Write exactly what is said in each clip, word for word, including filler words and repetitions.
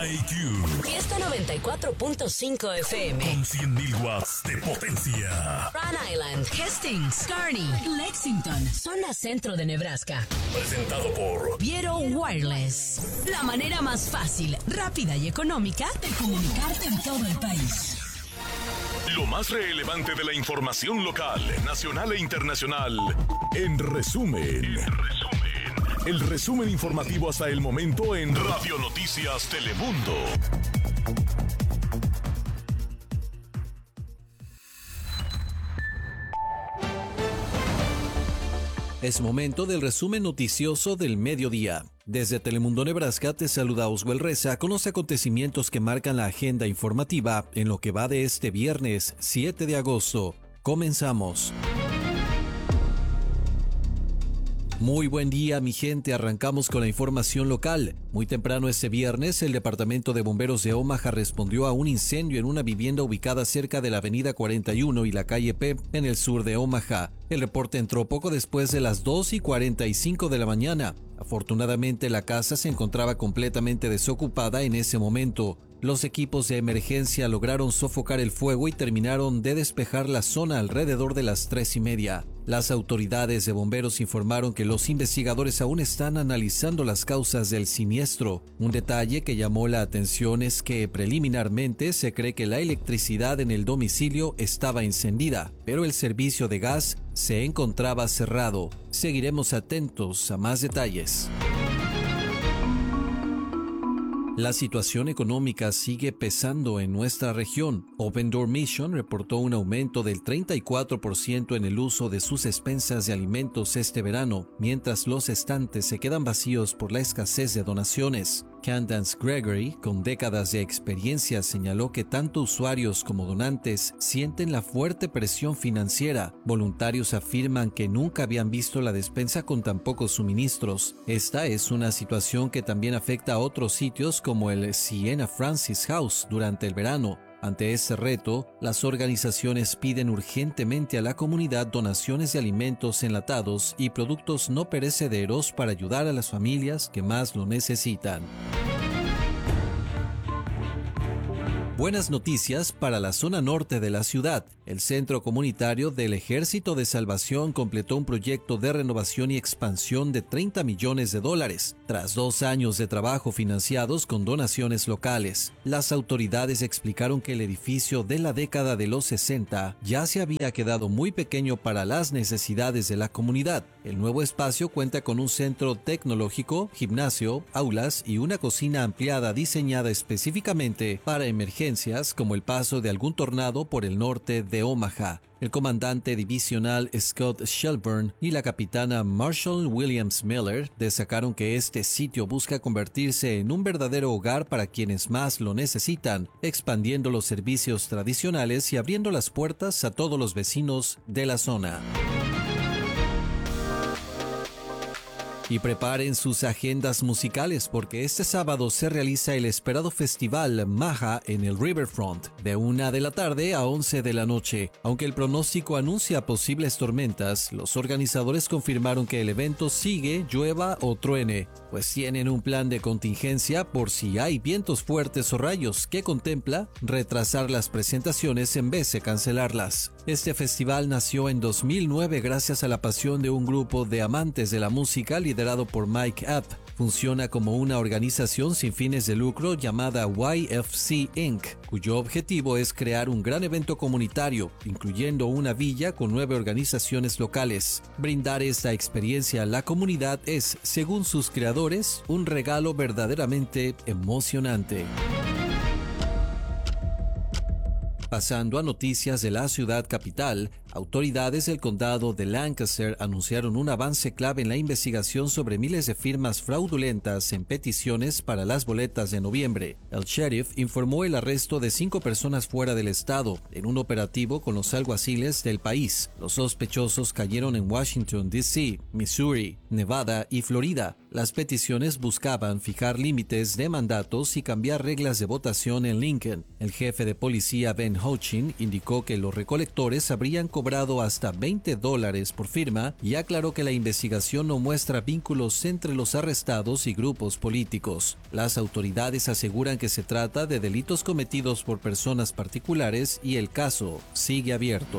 I Q. Fiesta noventa y cuatro punto cinco F M. Con cien mil watts de potencia. Rhode Island, Hastings, Kearney, Lexington, zona centro de Nebraska. Presentado por Viero Wireless. La manera más fácil, rápida y económica de comunicarte en todo el país. Lo más relevante de la información local, nacional e internacional. En resumen. En resumen. El resumen informativo hasta el momento en Radio Noticias Telemundo. Es momento del resumen noticioso del mediodía. Desde Telemundo Nebraska te saluda Oswell Reza con los acontecimientos que marcan la agenda informativa en lo que va de este viernes siete de agosto. Comenzamos. Muy buen día, mi gente. Arrancamos con la información local. Muy temprano este viernes, el Departamento de Bomberos de Omaha respondió a un incendio en una vivienda ubicada cerca de la avenida cuarenta y uno y la calle P en el sur de Omaha. El reporte entró poco después de las dos y cuarenta y cinco de la mañana. Afortunadamente, la casa se encontraba completamente desocupada en ese momento. Los equipos de emergencia lograron sofocar el fuego y terminaron de despejar la zona alrededor de las tres y media. Las autoridades de bomberos informaron que los investigadores aún están analizando las causas del siniestro. Un detalle que llamó la atención es que preliminarmente se cree que la electricidad en el domicilio estaba encendida, pero el servicio de gas se encontraba cerrado. Seguiremos atentos a más detalles. La situación económica sigue pesando en nuestra región. Open Door Mission reportó un aumento del treinta y cuatro por ciento en el uso de sus despensas de alimentos este verano, mientras los estantes se quedan vacíos por la escasez de donaciones. Candace Gregory, con décadas de experiencia, señaló que tanto usuarios como donantes sienten la fuerte presión financiera. Voluntarios afirman que nunca habían visto la despensa con tan pocos suministros. Esta es una situación que también afecta a otros sitios como el Siena Francis House durante el verano. Ante este reto, las organizaciones piden urgentemente a la comunidad donaciones de alimentos enlatados y productos no perecederos para ayudar a las familias que más lo necesitan. Buenas noticias para la zona norte de la ciudad. El Centro Comunitario del Ejército de Salvación completó un proyecto de renovación y expansión de treinta millones de dólares, tras dos años de trabajo financiados con donaciones locales. Las autoridades explicaron que el edificio de la década de los sesenta ya se había quedado muy pequeño para las necesidades de la comunidad. El nuevo espacio cuenta con un centro tecnológico, gimnasio, aulas y una cocina ampliada diseñada específicamente para emergencias como el paso de algún tornado por el norte de Omaha. El comandante divisional Scott Shelburne y la capitana Marshall Williams Miller destacaron que este sitio busca convertirse en un verdadero hogar para quienes más lo necesitan, expandiendo los servicios tradicionales y abriendo las puertas a todos los vecinos de la zona. Y preparen sus agendas musicales porque este sábado se realiza el esperado festival Maha en el Riverfront, de una de la tarde a once de la noche. Aunque el pronóstico anuncia posibles tormentas, los organizadores confirmaron que el evento sigue, llueva o truene, pues tienen un plan de contingencia por si hay vientos fuertes o rayos que contempla retrasar las presentaciones en vez de cancelarlas. Este festival nació en dos mil nueve gracias a la pasión de un grupo de amantes de la música liderado por Mike App. Funciona como una organización sin fines de lucro llamada Y F C Incorporated, cuyo objetivo es crear un gran evento comunitario, incluyendo una villa con nueve organizaciones locales. Brindar esta experiencia a la comunidad es, según sus creadores, un regalo verdaderamente emocionante. Pasando a noticias de la ciudad capital, autoridades del condado de Lancaster anunciaron un avance clave en la investigación sobre miles de firmas fraudulentas en peticiones para las boletas de noviembre. El sheriff informó el arresto de cinco personas fuera del estado en un operativo con los alguaciles del país. Los sospechosos cayeron en Washington, D C, Missouri, Nevada y Florida. Las peticiones buscaban fijar límites de mandatos y cambiar reglas de votación en Lincoln. El jefe de policía Ben Hochin indicó que los recolectores habrían cometido cobrado hasta veinte dólares por firma y aclaró que la investigación no muestra vínculos entre los arrestados y grupos políticos. Las autoridades aseguran que se trata de delitos cometidos por personas particulares y el caso sigue abierto.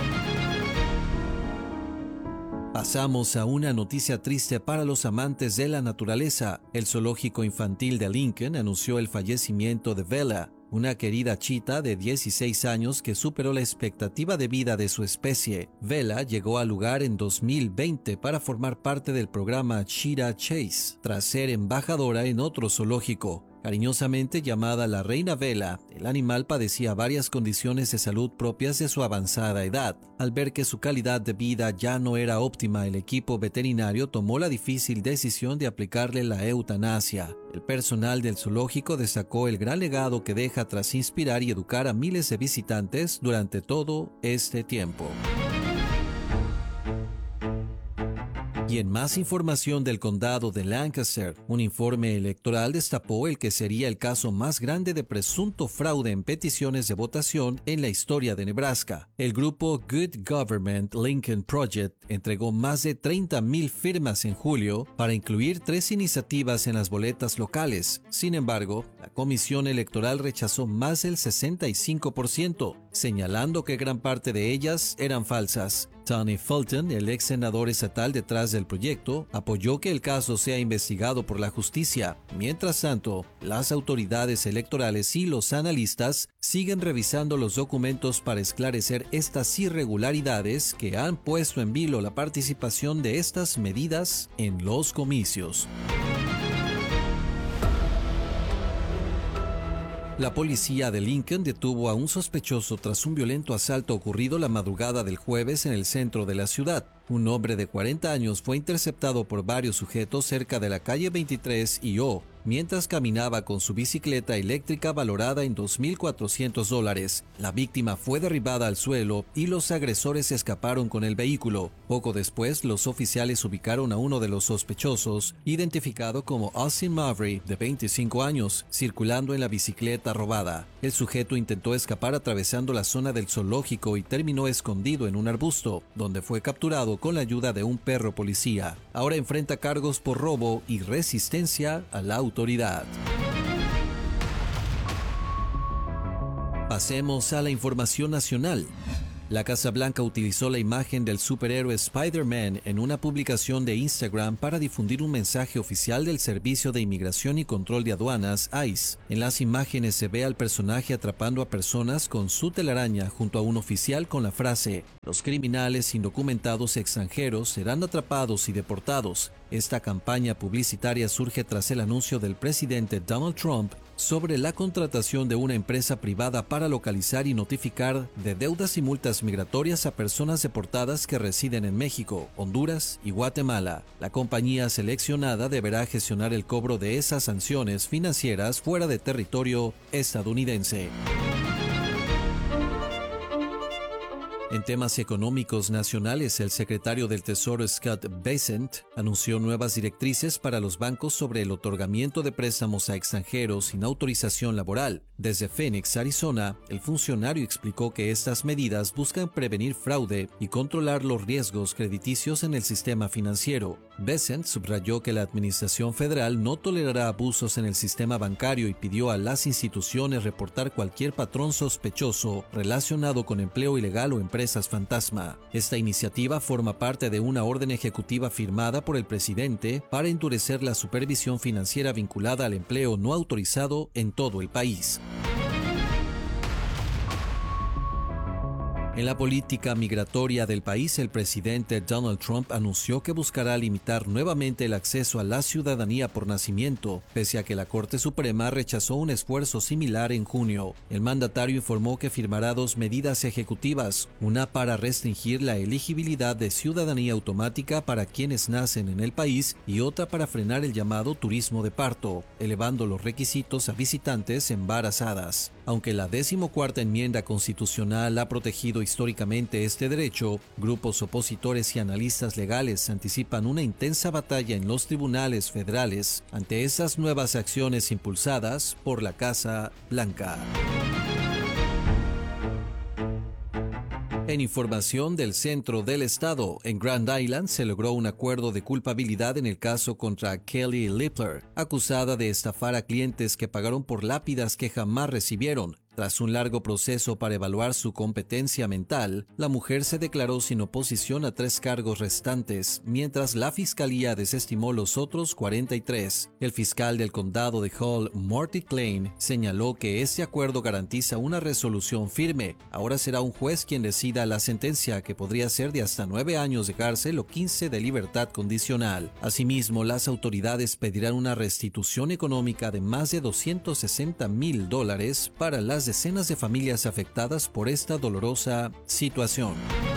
Pasamos a una noticia triste para los amantes de la naturaleza. El zoológico infantil de Lincoln anunció el fallecimiento de Bella, una querida chita de dieciséis años que superó la expectativa de vida de su especie. Bella llegó al lugar en dos mil veinte para formar parte del programa Cheetah Chase, tras ser embajadora en otro zoológico. Cariñosamente llamada la Reina Bella, el animal padecía varias condiciones de salud propias de su avanzada edad. Al ver que su calidad de vida ya no era óptima, el equipo veterinario tomó la difícil decisión de aplicarle la eutanasia. El personal del zoológico destacó el gran legado que deja tras inspirar y educar a miles de visitantes durante todo este tiempo. Y en más información del condado de Lancaster, un informe electoral destapó el que sería el caso más grande de presunto fraude en peticiones de votación en la historia de Nebraska. El grupo Good Government Lincoln Project entregó más de treinta mil firmas en julio para incluir tres iniciativas en las boletas locales. Sin embargo, la comisión electoral rechazó más del sesenta y cinco por ciento, señalando que gran parte de ellas eran falsas. Tony Fulton, el ex senador estatal detrás del proyecto, apoyó que el caso sea investigado por la justicia. Mientras tanto, las autoridades electorales y los analistas siguen revisando los documentos para esclarecer estas irregularidades que han puesto en vilo la participación de estas medidas en los comicios. La policía de Lincoln detuvo a un sospechoso tras un violento asalto ocurrido la madrugada del jueves en el centro de la ciudad. Un hombre de cuarenta años fue interceptado por varios sujetos cerca de la calle veintitrés y O, mientras caminaba con su bicicleta eléctrica valorada en dos mil cuatrocientos dólares. La víctima fue derribada al suelo y los agresores escaparon con el vehículo. Poco después, los oficiales ubicaron a uno de los sospechosos, identificado como Austin Mavry, de veinticinco años, circulando en la bicicleta robada. El sujeto intentó escapar atravesando la zona del zoológico y terminó escondido en un arbusto, donde fue capturado con la ayuda de un perro policía. Ahora enfrenta cargos por robo y resistencia a la autoridad. Pasemos a la información nacional. La Casa Blanca utilizó la imagen del superhéroe Spider-Man en una publicación de Instagram para difundir un mensaje oficial del Servicio de Inmigración y Control de Aduanas, ICE. En las imágenes se ve al personaje atrapando a personas con su telaraña junto a un oficial con la frase: "Los criminales indocumentados extranjeros serán atrapados y deportados". Esta campaña publicitaria surge tras el anuncio del presidente Donald Trump sobre la contratación de una empresa privada para localizar y notificar de deudas y multas migratorias a personas deportadas que residen en México, Honduras y Guatemala. La compañía seleccionada deberá gestionar el cobro de esas sanciones financieras fuera de territorio estadounidense. En temas económicos nacionales, el secretario del Tesoro Scott Bessent anunció nuevas directrices para los bancos sobre el otorgamiento de préstamos a extranjeros sin autorización laboral. Desde Phoenix, Arizona, el funcionario explicó que estas medidas buscan prevenir fraude y controlar los riesgos crediticios en el sistema financiero. Bessent subrayó que la Administración Federal no tolerará abusos en el sistema bancario y pidió a las instituciones reportar cualquier patrón sospechoso relacionado con empleo ilegal o empresas fantasma. Esta iniciativa forma parte de una orden ejecutiva firmada por el presidente para endurecer la supervisión financiera vinculada al empleo no autorizado en todo el país. En la política migratoria del país, el presidente Donald Trump anunció que buscará limitar nuevamente el acceso a la ciudadanía por nacimiento, pese a que la Corte Suprema rechazó un esfuerzo similar en junio. El mandatario informó que firmará dos medidas ejecutivas, una para restringir la elegibilidad de ciudadanía automática para quienes nacen en el país y otra para frenar el llamado turismo de parto, elevando los requisitos a visitantes embarazadas. Aunque la decimocuarta enmienda constitucional ha protegido históricamente este derecho, grupos opositores y analistas legales anticipan una intensa batalla en los tribunales federales ante esas nuevas acciones impulsadas por la Casa Blanca. En información del centro del estado, en Grand Island se logró un acuerdo de culpabilidad en el caso contra Kelly Lippler, acusada de estafar a clientes que pagaron por lápidas que jamás recibieron. Tras un largo proceso para evaluar su competencia mental, la mujer se declaró sin oposición a tres cargos restantes, mientras la fiscalía desestimó los otros cuarenta y tres. El fiscal del condado de Hall, Marty Klein, señaló que este acuerdo garantiza una resolución firme. Ahora será un juez quien decida la sentencia, que podría ser de hasta nueve años de cárcel o quince de libertad condicional. Asimismo, las autoridades pedirán una restitución económica de más de doscientos sesenta mil dólares para las decenas de familias afectadas por esta dolorosa situación.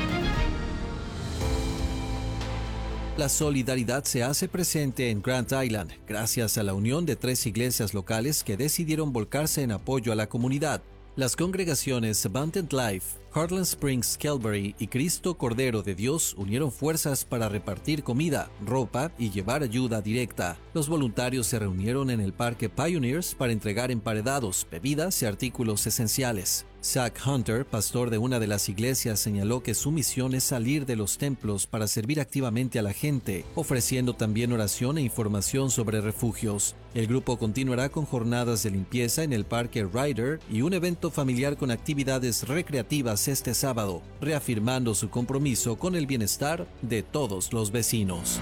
La solidaridad se hace presente en Grand Island gracias a la unión de tres iglesias locales que decidieron volcarse en apoyo a la comunidad. Las congregaciones Abundant Life, Heartland Springs Calvary y Cristo Cordero de Dios unieron fuerzas para repartir comida, ropa y llevar ayuda directa. Los voluntarios se reunieron en el Parque Pioneers para entregar emparedados, bebidas y artículos esenciales. Zach Hunter, pastor de una de las iglesias, señaló que su misión es salir de los templos para servir activamente a la gente, ofreciendo también oración e información sobre refugios. El grupo continuará con jornadas de limpieza en el Parque Ryder y un evento familiar con actividades recreativas este sábado, reafirmando su compromiso con el bienestar de todos los vecinos.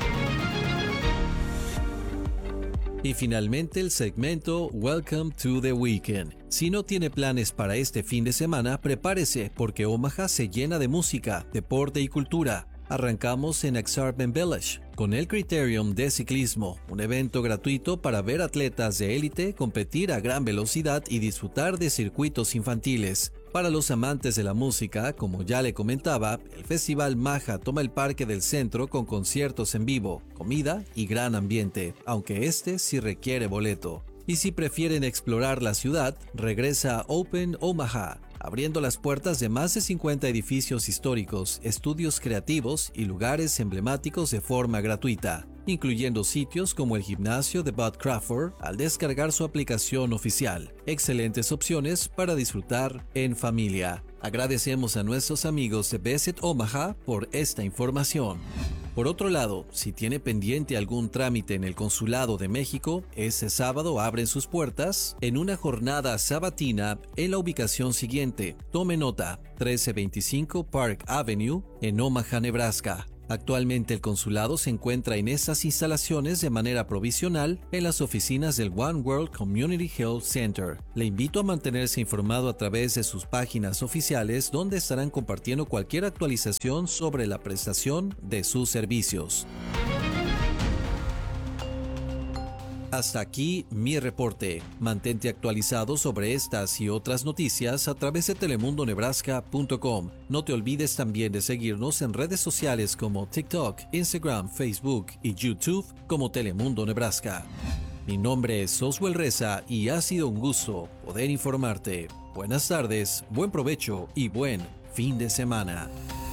Y finalmente el segmento Welcome to the Weekend. Si no tiene planes para este fin de semana, prepárese porque Omaha se llena de música, deporte y cultura. Arrancamos en Exarban Village con el Criterium de Ciclismo, un evento gratuito para ver atletas de élite competir a gran velocidad y disfrutar de circuitos infantiles. Para los amantes de la música, como ya le comentaba, el Festival Maja toma el Parque del Centro con conciertos en vivo, comida y gran ambiente, aunque este sí requiere boleto. Y si prefieren explorar la ciudad, regresa a Open Omaha, abriendo las puertas de más de cincuenta edificios históricos, estudios creativos y lugares emblemáticos de forma gratuita, incluyendo sitios como el gimnasio de Bud Crawford al descargar su aplicación oficial. Excelentes opciones para disfrutar en familia. Agradecemos a nuestros amigos de Visit Omaha por esta información. Por otro lado, si tiene pendiente algún trámite en el Consulado de México, este sábado abren sus puertas en una jornada sabatina en la ubicación siguiente. Tome nota, trece veinticinco Park Avenue en Omaha, Nebraska. Actualmente el consulado se encuentra en estas instalaciones de manera provisional en las oficinas del One World Community Health Center. Le invito a mantenerse informado a través de sus páginas oficiales, donde estarán compartiendo cualquier actualización sobre la prestación de sus servicios. Hasta aquí mi reporte. Mantente actualizado sobre estas y otras noticias a través de telemundo nebraska punto com. No te olvides también de seguirnos en redes sociales como TikTok, Instagram, Facebook y YouTube como Telemundo Nebraska. Mi nombre es Oswald Reza y ha sido un gusto poder informarte. Buenas tardes, buen provecho y buen fin de semana.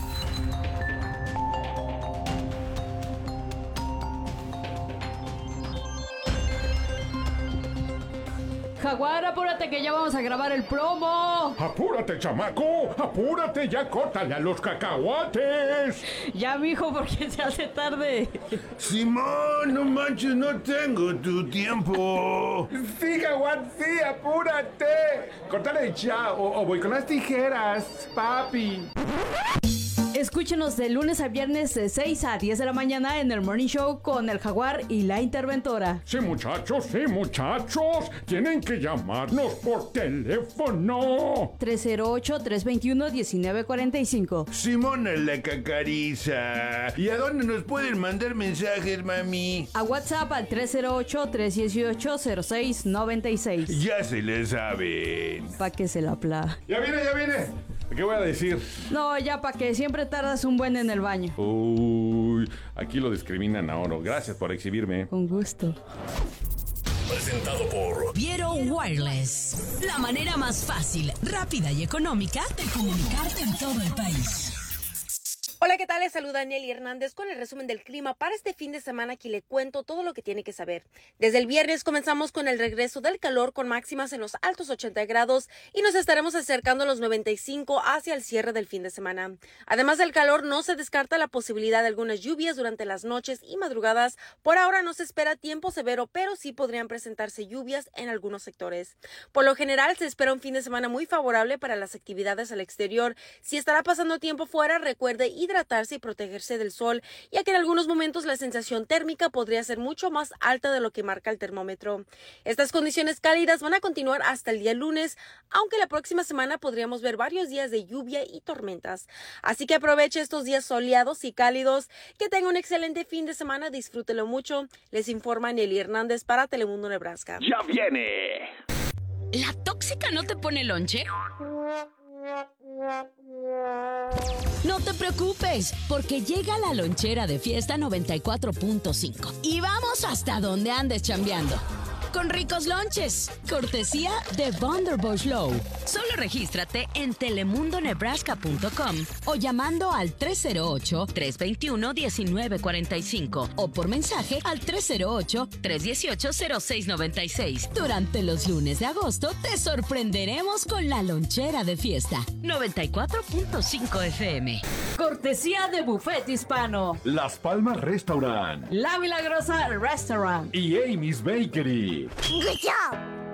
Jaguar, apúrate que ya vamos a grabar el promo. ¡Apúrate, chamaco! ¡Apúrate! ¡Ya córtale a los cacahuates! Ya, mijo, porque se hace tarde. Simón, no manches, no tengo tu tiempo. ¡Sí, Jaguar, sí! ¡Apúrate! ¡Córtale ya! O, o voy con las tijeras, papi. Escúchenos de lunes a viernes de seis a diez de la mañana en el Morning Show con el Jaguar y la Interventora. Sí, muchachos, sí, muchachos. Tienen que llamarnos por teléfono. tres cero ocho, tres dos uno, uno nueve cuatro cinco. Simona la cacariza. ¿Y a dónde nos pueden mandar mensajes, mami? A WhatsApp al tres cero ocho, tres uno ocho, cero seis nueve seis. Ya se le saben. Pa' que se la pla. Ya viene, ya viene. ¿Qué voy a decir? No, ya pa' que siempre tardas un buen en el baño. Uy, aquí lo discriminan a oro. Gracias por exhibirme. Con gusto. Presentado por Viero Wireless. La manera más fácil, rápida y económica de comunicarte en todo el país. Hola, ¿qué tal? Les saluda Nelly Hernández con el resumen del clima para este fin de semana. Aquí le cuento todo lo que tiene que saber. Desde el viernes comenzamos con el regreso del calor con máximas en los altos ochenta grados y nos estaremos acercando a los noventa y cinco hacia el cierre del fin de semana. Además del calor, no se descarta la posibilidad de algunas lluvias durante las noches y madrugadas. Por ahora no se espera tiempo severo, pero sí podrían presentarse lluvias en algunos sectores. Por lo general, se espera un fin de semana muy favorable para las actividades al exterior. Si estará pasando tiempo fuera, recuerde ir hidratarse y protegerse del sol, ya que en algunos momentos la sensación térmica podría ser mucho más alta de lo que marca el termómetro. Estas condiciones cálidas van a continuar hasta el día lunes, aunque la próxima semana podríamos ver varios días de lluvia y tormentas. Así que aproveche estos días soleados y cálidos. Que tenga un excelente fin de semana, disfrútelo mucho. Les informa Nelly Hernández para Telemundo Nebraska. ¡Ya viene! ¿La tóxica no te pone lonche? No te preocupes, porque llega la lonchera de Fiesta noventa y cuatro punto cinco y vamos hasta donde andes chambeando. Con ricos lonches, cortesía de Wonderboy Slow. Solo regístrate en telemundo nebraska punto com o llamando al tres cero ocho, tres dos uno, uno nueve cuatro cinco o por mensaje al tres cero ocho, tres uno ocho, cero seis nueve seis. Durante los lunes de agosto te sorprenderemos con la lonchera de Fiesta noventa y cuatro punto cinco F M. Cortesía de Buffet Hispano, Las Palmas Restaurant La Milagrosa Restaurant y Amy's Bakery. Good job.